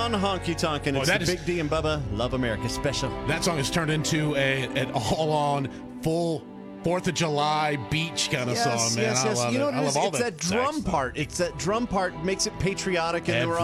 on Honky Tonk, and it's the Big D and Bubba Love America special. That song has turned into an all-on full 4th of July beach kind of song, man. Yes. I love You know it. what it is? I love all it's that drum part. It's that drum part makes it patriotic, and we're